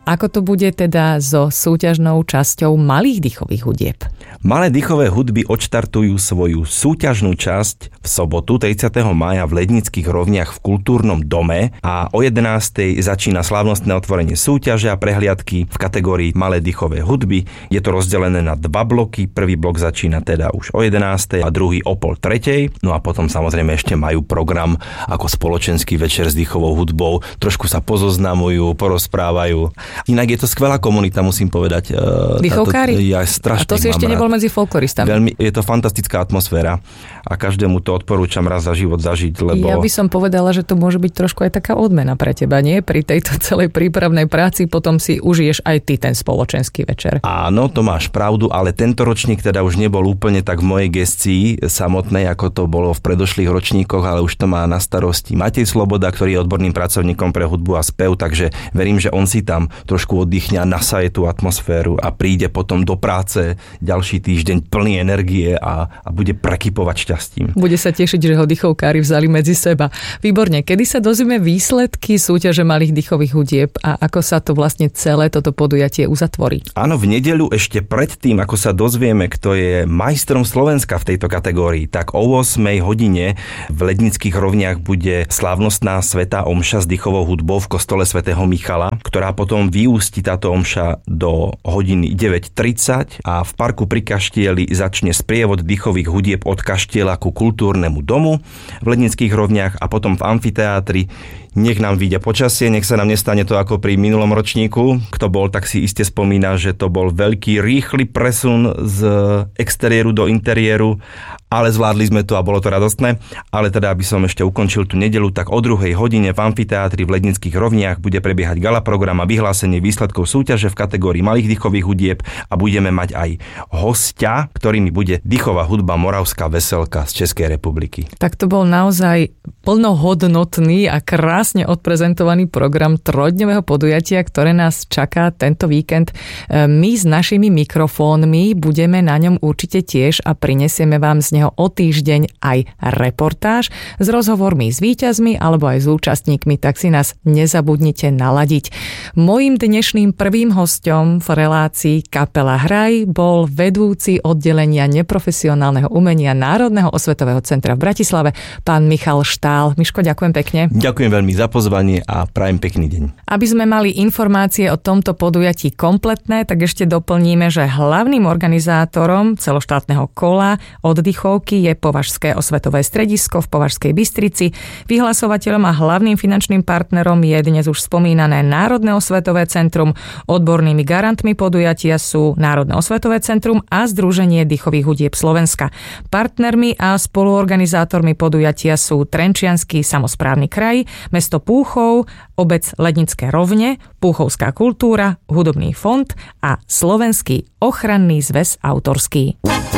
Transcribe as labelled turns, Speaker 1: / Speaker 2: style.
Speaker 1: ako to bude teda so súťažnou časťou malých dýchových hudieb?
Speaker 2: Malé dýchové hudby odštartujú svoju súťažnú časť v sobotu 30. mája v Lednických rovniach v Kultúrnom dome a o 11. začína slávnostné otvorenie súťaže a prehliadky v kategórii malé dýchové hudby. Je to rozdelené na 2 bloky. Prvý blok začína teda už o 11. a druhý o 2:30. No a potom samozrejme ešte majú program ako spoločenský večer s dýchovou hudbou. Trošku sa pozoznamujú, porozprávajú. Inak je to skvelá komunita, musím povedať.
Speaker 1: Dýchovkári?
Speaker 2: Ja strašne
Speaker 1: a to si ešte nebol medzi folkloristami.
Speaker 2: Veľmi, je to fantastická atmosféra a každému to odporúčam raz za život zažiť, lebo...
Speaker 1: Ja by som povedala, že to môže byť trošku aj taká odmena pre teba, nie? Pri tejto celej prípravnej práci potom si užiješ aj ty ten spoločenský večer.
Speaker 2: Áno, to máš pravdu, ale tento ročník teda už nebol úplne tak v mojej gestii samotnej, ako to bolo v predošlých ročníkoch, ale už to má na starosti Matej Sloboda, ktorý je odborným pracovníkom pre hudbu a spev, takže verím, že on si tam trošku oddychne a nasaje tú atmosféru a príde potom do práce ďalší týždeň plný energie a bude prekypovať šťastím.
Speaker 1: Bude sa tešiť, že ho dýchovkári vzali medzi seba. Výborne, kedy sa dozvieme výsledky súťaže malých dýchových hudieb a ako sa to vlastne celé toto podujatie uzatvorí?
Speaker 2: Áno, v nedeľu ešte predtým, ako sa dozvieme, kto je majstrom Slovenska v tejto kategórii, tak o 8 hodine v Lednických rovniach bude slávnostná svätá omša s dýchovou hudbou v kostole svätého Michala, ktorá potom vyústi táto omša do hodiny 9:30 a v parku pri Kaštieli začne sprievod dýchových hudieb od kaštieľa ku Kultúrnemu domu v Lednických rovniach a potom v amfiteátri. Nech nám vyjde počasie, nech sa nám nestane to ako pri minulom ročníku. Kto bol, tak si iste spomína, že to bol veľký, rýchly presun z exteriéru do interiéru, ale zvládli sme to a bolo to radostné. Ale teda, aby som ešte ukončil tú nedeľu, tak o 2 hodine v amfiteátri v Lednických rovniach bude prebiehať gala program a vyhlásenie výsledkov súťaže v kategórii malých dýchových hudieb a budeme mať aj hostia, ktorými bude dýchová hudba Moravská veselka z Českej republiky.
Speaker 1: Tak to bol naozaj plnohodnotný a krásne odprezentovaný program trojdňového podujatia, ktoré nás čaká tento víkend. My s našimi mikrofónmi budeme na ňom určite tiež a prinesieme vám z neho o týždeň aj reportáž s rozhovormi s víťazmi alebo aj s účastníkmi, tak si nás nezabudnite naladiť. Mojím dnešným prvým hosťom v relácii Kapela Hraj bol vedúci oddelenia neprofesionálneho umenia Národného osvetového centra v Bratislave, pán Michal Štál. Miško, ďakujem pekne.
Speaker 2: Ďakujem veľmi za pozvanie a prajem pekný deň.
Speaker 1: Aby sme mali informácie o tomto podujatí kompletné, tak ešte doplníme, že hlavným organizátorom celoštátneho kola oddychovky je Považské osvetové stredisko v Považskej Bystrici. Vyhlasovateľom a hlavným finančným partnerom je dnes už spomínané Národné osvetové centrum. Odbornými garantmi podujatia sú Národné osvetové centrum a Združenie dýchových hudieb Slovenska. Partnermi a spoluorganizátormi podujatia sú Trenčiansky samosprávny kraj, mesto Púchov, obec Lednické rovne, Púchovská kultúra, Hudobný fond a Slovenský ochranný zväz autorský.